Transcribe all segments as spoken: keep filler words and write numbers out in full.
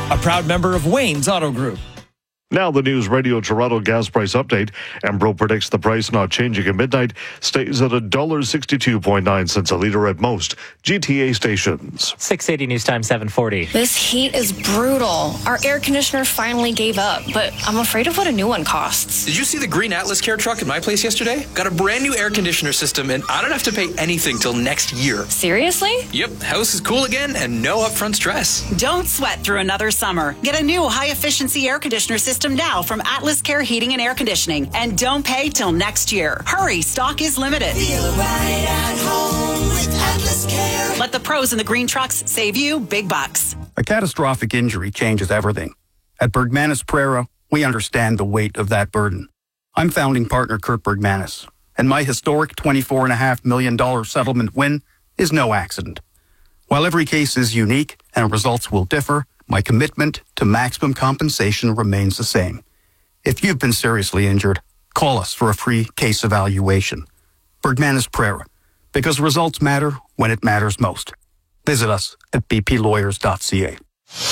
a proud member of Wayne's Auto Group. Now the News Radio Toronto gas price update. Embro predicts the price not changing at midnight stays at one dollar sixty-two point nine cents a litre at most G T A stations. six eighty News Time seven forty. This heat is brutal. Our air conditioner finally gave up, but I'm afraid of what a new one costs. Did you see the green Atlas Care truck at my place yesterday? Got a brand new air conditioner system, and I don't have to pay anything till next year. Seriously? Yep, house is cool again and no upfront stress. Don't sweat through another summer. Get a new high-efficiency air conditioner system now from Atlas Care Heating and Air Conditioning, and don't pay till next year. Hurry, stock is limited. Feel right at home with Atlas Care. Let the pros in the green trucks save you big bucks. A catastrophic injury changes everything. At Bergmanis Prera, we understand the weight of that burden. I'm founding partner Kurt Bergmanis, and my historic twenty-four point five million dollars settlement win is no accident. While every case is unique and results will differ, my commitment to maximum compensation remains the same. If you've been seriously injured, call us for a free case evaluation. Bergmanis Prera, because results matter when it matters most. Visit us at b p lawyers dot c a.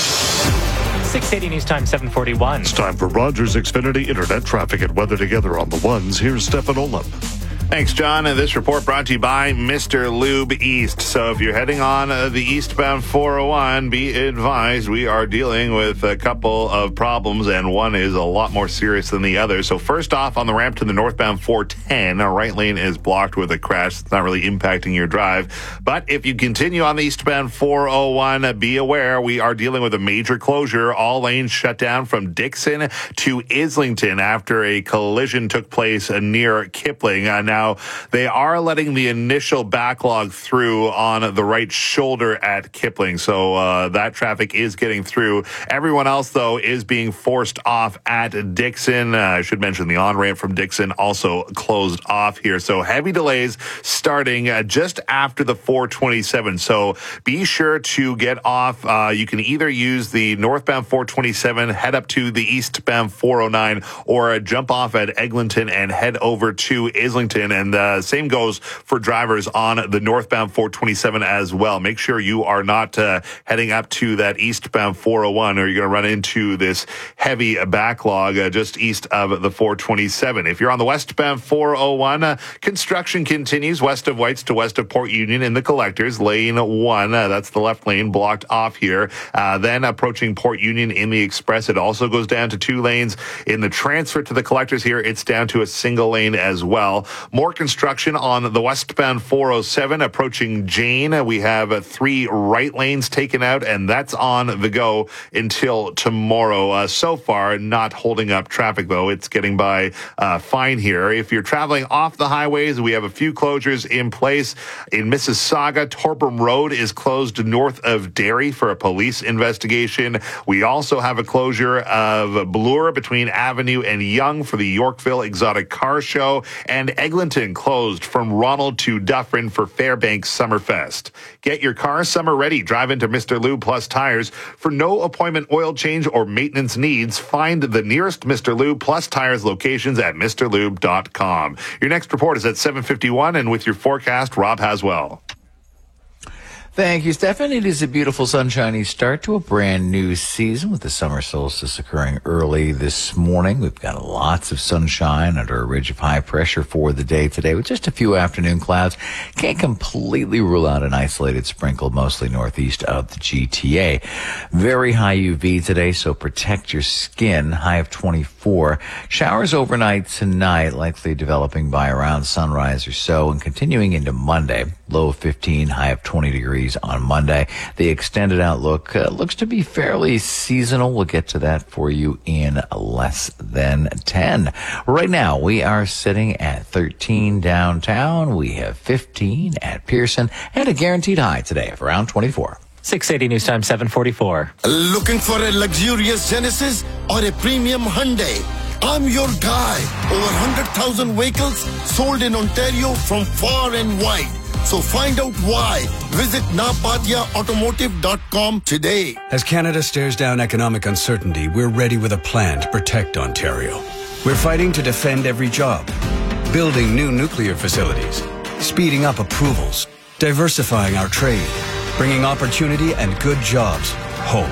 six eighty News Time seven forty-one. It's time for Rogers Xfinity Internet traffic and weather together on the ones. Here's Stefan Olip. Thanks, John. And this report brought to you by Mister Lube East. So if you're heading on uh, the eastbound four oh one, be advised we are dealing with a couple of problems, and one is a lot more serious than the other. So first off, on the ramp to the northbound four ten, a right lane is blocked with a crash. It's not really impacting your drive. But if you continue on the eastbound four oh one, uh, be aware we are dealing with a major closure. All lanes shut down from Dixon to Islington after a collision took place uh, near Kipling. Uh, now, Now, they are letting the initial backlog through on the right shoulder at Kipling, so uh, that traffic is getting through. Everyone else, though, is being forced off at Dixon. Uh, I should mention the on-ramp from Dixon also closed off here, so heavy delays starting uh, just after the four twenty-seven, so be sure to get off. Uh, you can either use the northbound four twenty-seven, head up to the eastbound four oh nine, or uh, jump off at Eglinton and head over to Islington. And the uh, same goes for drivers on the northbound four twenty-seven as well. Make sure you are not uh, heading up to that eastbound four oh one, or you're going to run into this heavy backlog uh, just east of the four twenty-seven. If you're on the westbound four oh one, uh, construction continues west of Whites to west of Port Union in the collectors. Lane one, uh, that's the left lane, blocked off here. Uh, then approaching Port Union in the express, it also goes down to two lanes. In the transfer to the collectors here, it's down to a single lane as well. More construction on the westbound four oh seven approaching Jane. We have uh, three right lanes taken out, and that's on the go until tomorrow. Uh, so far, not holding up traffic, though. It's getting by uh, fine here. If you're traveling off the highways, we have a few closures in place. In Mississauga, Torbram Road is closed north of Derry for a police investigation. We also have a closure of Bloor between Avenue and Yonge for the Yorkville Exotic Car Show, and Eglinton closed from Ronald to Dufferin for Fairbanks Summerfest. Get your car summer ready. Drive into Mister Lube Plus Tires. For no appointment oil change or maintenance needs, find the nearest Mister Lube Plus Tires locations at Mr Lube dot com. Your next report is at seven fifty-one, and with your forecast, Rob Haswell. Thank you, Stefan. It is a beautiful, sunshiny start to a brand new season with the summer solstice occurring early this morning. We've got lots of sunshine under a ridge of high pressure for the day today with just a few afternoon clouds. Can't completely rule out an isolated sprinkle, mostly northeast of the G T A. Very high U V today, so protect your skin. High of twenty-four. Showers overnight tonight, likely developing by around sunrise or so, and continuing into Monday. Low of fifteen, high of twenty degrees on Monday. The extended outlook uh, looks to be fairly seasonal. We'll get to that for you in less than ten. Right now, we are sitting at thirteen downtown. We have fifteen at Pearson, and a guaranteed high today of around twenty-four. six eighty News Time seven forty-four. Looking for a luxurious Genesis or a premium Hyundai? I'm your guy. Over one hundred thousand vehicles sold in Ontario from far and wide. So find out why. Visit napatia automotive dot com today. As Canada stares down economic uncertainty, we're ready with a plan to protect Ontario. We're fighting to defend every job, building new nuclear facilities, speeding up approvals, diversifying our trade, bringing opportunity and good jobs home.